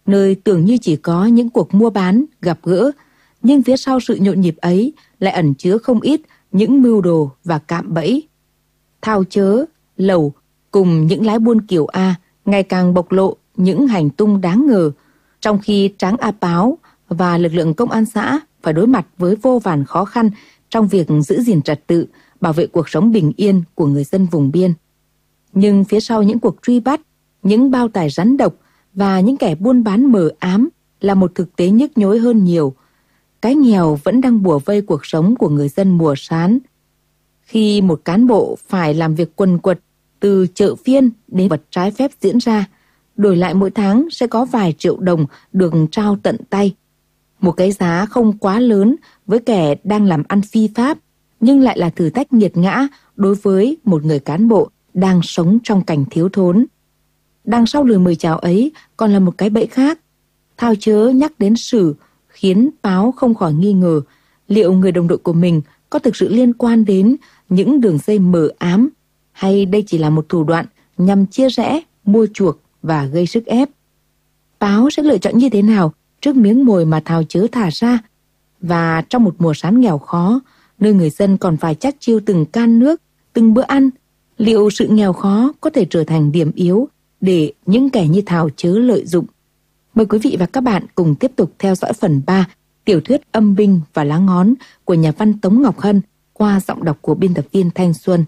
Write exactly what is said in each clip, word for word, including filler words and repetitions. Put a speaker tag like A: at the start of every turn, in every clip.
A: nơi tưởng như chỉ có những cuộc mua bán, gặp gỡ, nhưng phía sau sự nhộn nhịp ấy lại ẩn chứa không ít những mưu đồ và cạm bẫy. Thao Chớ, Lầu cùng những lái buôn kiểu A ngày càng bộc lộ những hành tung đáng ngờ, trong khi Tráng A Páo và lực lượng công an xã phải đối mặt với vô vàn khó khăn trong việc giữ gìn trật tự, bảo vệ cuộc sống bình yên của người dân vùng biên. Nhưng phía sau những cuộc truy bắt, những bao tải rắn độc và những kẻ buôn bán mờ ám là một thực tế nhức nhối hơn nhiều. Cái nghèo vẫn đang bủa vây cuộc sống của người dân mùa sán. Khi một cán bộ phải làm việc quần quật từ chợ phiên đến vật trái phép diễn ra, đổi lại mỗi tháng sẽ có vài triệu đồng được trao tận tay. Một cái giá không quá lớn với kẻ đang làm ăn phi pháp, nhưng lại là thử thách nghiệt ngã đối với một người cán bộ đang sống trong cảnh thiếu thốn. Đằng sau lời mời chào ấy còn là một cái bẫy khác. Thao Chớ nhắc đến Sử khiến Páo không khỏi nghi ngờ liệu người đồng đội của mình có thực sự liên quan đến những đường dây mờ ám, hay đây chỉ là một thủ đoạn nhằm chia rẽ, mua chuộc và gây sức ép. Páo sẽ lựa chọn như thế nào trước miếng mồi mà Thao Chớ thả ra? Và trong một mùa sán nghèo khó, nơi người dân còn phải chắt chiu từng can nước, từng bữa ăn, liệu sự nghèo khó có thể trở thành điểm yếu để những kẻ như Thao Chớ lợi dụng? Mời quý vị và các bạn cùng tiếp tục theo dõi phần ba tiểu thuyết Âm binh và lá ngón của nhà văn Tống Ngọc Hân qua giọng đọc của biên tập viên Thanh Xuân.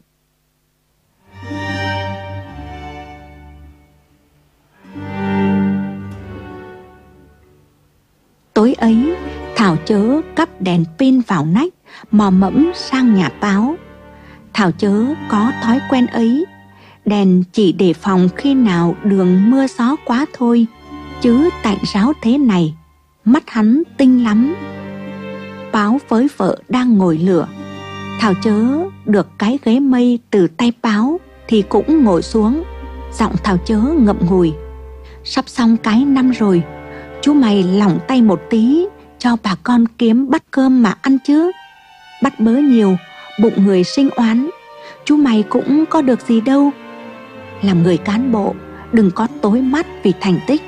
B: Tối ấy, Thảo Chớ cắp đèn pin vào nách, mò mẫm sang nhà Páo. Thảo Chớ có thói quen ấy, đèn chỉ để phòng khi nào đường mưa gió quá thôi, chứ tạnh ráo thế này, mắt hắn tinh lắm. Páo với vợ đang ngồi lửa. Thảo Chớ được cái ghế mây từ tay Páo thì cũng ngồi xuống. Giọng Thảo Chớ ngậm ngùi: "Sắp xong cái năm rồi, chú mày lỏng tay một tí, cho bà con kiếm bát cơm mà ăn chứ. Bắt bớ nhiều, bụng người sinh oán, chú mày cũng có được gì đâu. Làm người cán bộ, đừng có tối mắt vì thành tích."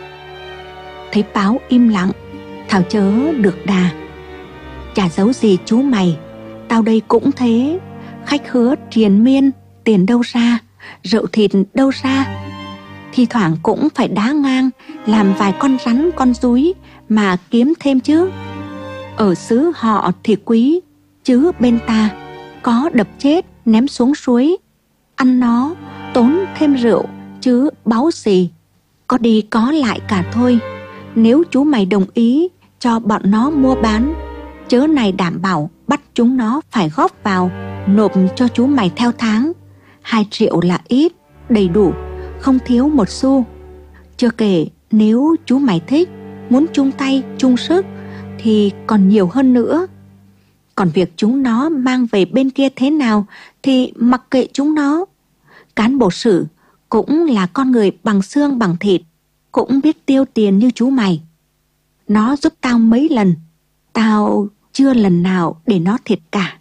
B: Thấy Páo im lặng, Thảo Chớ được đà: "Chả giấu gì chú mày, tao đây cũng thế. Khách hứa triền miên, tiền đâu ra, rượu thịt đâu ra. Thì thoảng cũng phải đá ngang, làm vài con rắn con rúi mà kiếm thêm chứ. Ở xứ họ thì quý, chứ bên ta có đập chết ném xuống suối, ăn nó tốn thêm rượu chứ báu gì, có đi có lại cả thôi. Nếu chú mày đồng ý cho bọn nó mua bán, chớ này đảm bảo bắt chúng nó phải góp vào, nộp cho chú mày theo tháng. Hai triệu là ít, đầy đủ, không thiếu một xu. Chưa kể nếu chú mày thích, muốn chung tay chung sức thì còn nhiều hơn nữa. Còn việc chúng nó mang về bên kia thế nào thì mặc kệ chúng nó. Cán bộ Sử cũng là con người bằng xương bằng thịt, cũng biết tiêu tiền như chú mày. Nó giúp tao mấy lần, tao chưa lần nào để nó thiệt cả."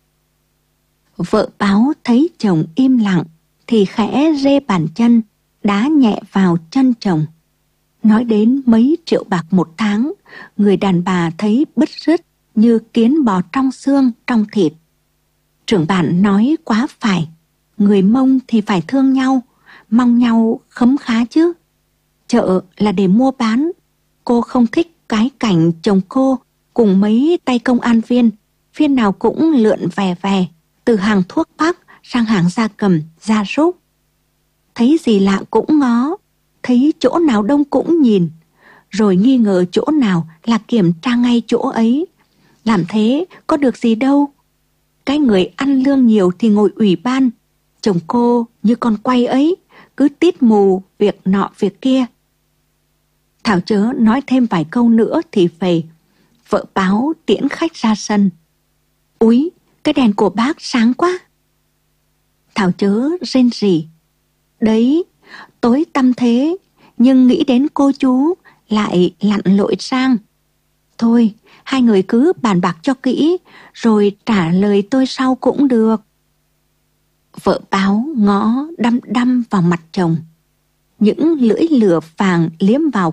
B: Vợ Páo thấy chồng im lặng thì khẽ rê bàn chân, đá nhẹ vào chân chồng. Nói đến mấy triệu bạc một tháng, người đàn bà thấy bứt rứt như kiến bò trong xương trong thịt. Trưởng bản nói quá phải, người Mông thì phải thương nhau, mong nhau khấm khá chứ. Chợ là để mua bán, cô không thích cái cảnh chồng cô cùng mấy tay công an viên, phiên nào cũng lượn về về, từ hàng thuốc bắc sang hàng gia cầm, gia súc. Thấy gì lạ cũng ngó, thấy chỗ nào đông cũng nhìn, rồi nghi ngờ chỗ nào là kiểm tra ngay chỗ ấy. Làm thế có được gì đâu. Cái người ăn lương nhiều thì ngồi ủy ban, chồng cô như con quay ấy, cứ tít mù việc nọ việc kia. Thảo Chớ nói thêm vài câu nữa thì về. Vợ Páo tiễn khách ra sân. "Úi, cái đèn của bác sáng quá." Thảo Chớ rên rỉ: "Đấy, tối tăm thế, nhưng nghĩ đến cô chú lại lặn lội sang. Thôi, hai người cứ bàn bạc cho kỹ, rồi trả lời tôi sau cũng được." Vợ Páo ngó đăm đăm vào mặt chồng. Những lưỡi lửa vàng liếm vào